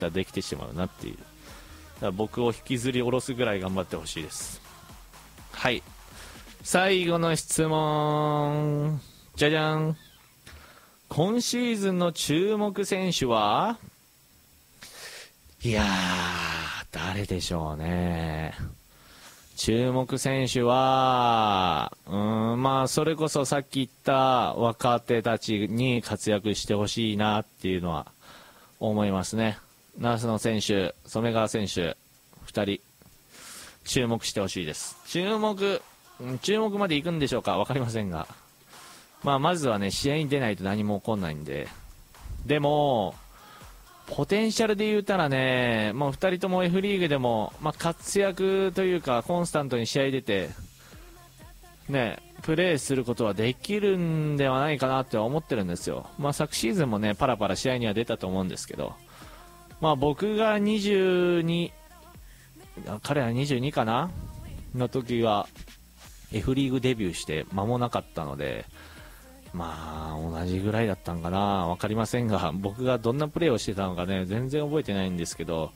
ったらできてしまうなっていう。だから僕を引きずり下ろすぐらい頑張ってほしいです。はい、最後の質問、じゃじゃん。今シーズンの注目選手は、いやー、誰でしょうね。注目選手は、まあそれこそさっき言った若手たちに活躍してほしいなっていうのは思いますね。ナスの選手、染川選手、2人注目してほしいです。注目まで行くんでしょうか、分かりませんが、まずはね、試合に出ないと何も起こんないんで。でもポテンシャルで言うたらね、もう2人とも F リーグでも、活躍というかコンスタントに試合出てね、プレーすることはできるんではないかなって思ってるんですよ。昨シーズンもね、パラパラ試合には出たと思うんですけど、僕が22、彼は22かなの時は F リーグデビューして間もなかったので、同じぐらいだったんかな、分かりませんが、僕がどんなプレーをしてたのかね、全然覚えてないんですけど、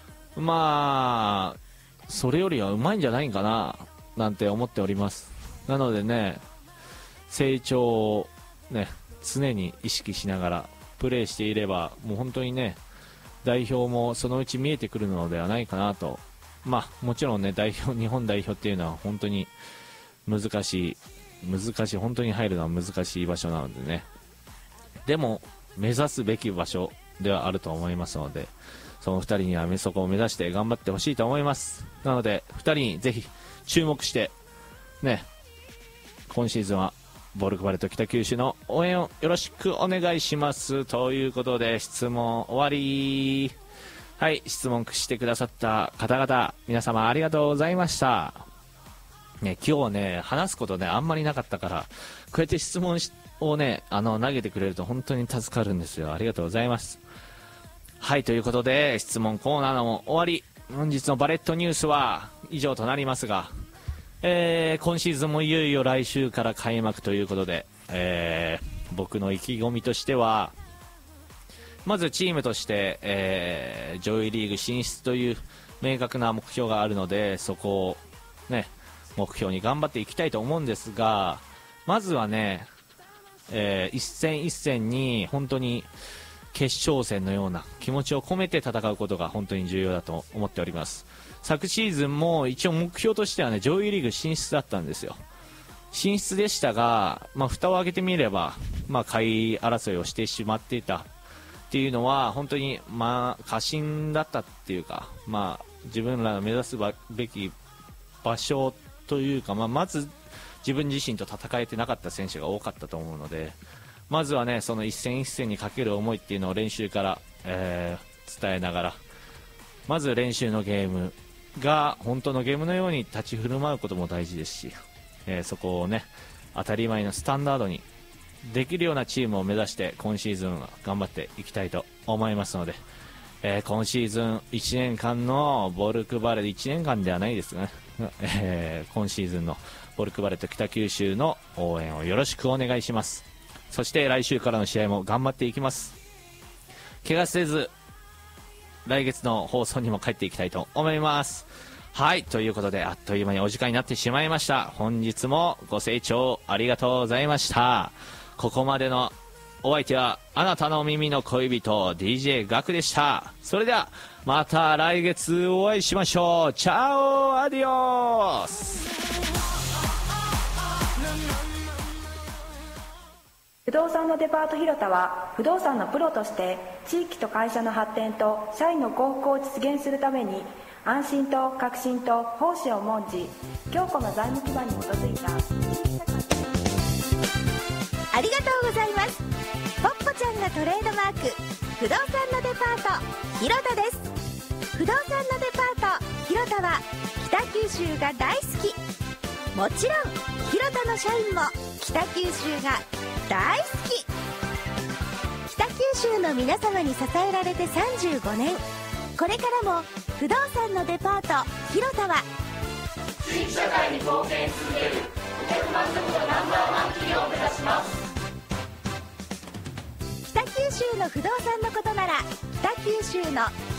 それよりはうまいんじゃないかななんて思っております。なのでね、成長をね、常に意識しながらプレーしていれば、もう本当にね、代表もそのうち見えてくるのではないかなと。もちろんね、日本代表っていうのは本当に難しい、本当に入るのは難しい場所なのでね、でも目指すべき場所ではあると思いますので、その2人にはそこを目指して頑張ってほしいと思います。なので2人にぜひ注目してね、今シーズンはボルクバレット北九州の応援をよろしくお願いしますということで、質問終わり。はい、質問してくださった方々、皆様ありがとうございました。今日ね、話すことね、あんまりなかったから、こうやって質問をね、投げてくれると本当に助かるんですよ。ありがとうございます。はい、ということで、質問コーナーの終わり。本日のバレットニュースは以上となりますが、今シーズンもいよいよ来週から開幕ということで、僕の意気込みとしては、まずチームとして、上位リーグ進出という明確な目標があるので、そこをね、目標に頑張っていきたいと思うんですが、まずはね、一戦一戦に本当に決勝戦のような気持ちを込めて戦うことが本当に重要だと思っております。昨シーズンも一応目標としてはね、上位リーグ進出だったんですよ。進出でしたが、蓋を開けてみれば、下位争いをしてしまっていたっていうのは本当に過信だったっていうか、自分らが目指すべき場所というか、まず自分自身と戦えてなかった選手が多かったと思うので、まずはね、その一戦一戦にかける思いっていうのを練習から、伝えながら、まず練習のゲームが本当のゲームのように立ち振る舞うことも大事ですし、そこをね、当たり前のスタンダードにできるようなチームを目指して今シーズンは頑張っていきたいと思いますので、今シーズン1年間のボルクバレット、1年間ではないですね、今シーズンのボルクバレット北九州の応援をよろしくお願いします。そして来週からの試合も頑張っていきます。怪我せず来月の放送にも帰っていきたいと思います。はい、ということであっという間にお時間になってしまいました。本日もご清聴ありがとうございました。ここまでのお相手はあなたの耳の恋人 DJ ガクでした。それではまた来月お会いしましょう。チャオアディオス。 不動産のデパート広田は、不動産のプロとして地域と会社の発展と社員の幸福を実現するために、安心と革新と奉仕を重んじ、強固な財務基盤に基づいたありがとうございます。ポッポちゃんがトレードマーク、不動産のデパート広田です。不動産のデパート広田は北九州が大好き。もちろん広田の社員も北九州が大好き。北九州の皆様に支えられて35年、これからも不動産のデパート広田は地域社会に貢献し続ける顧客満足度ナンバーワン企業を目指します。 北九九州の不動産のことなら北九州の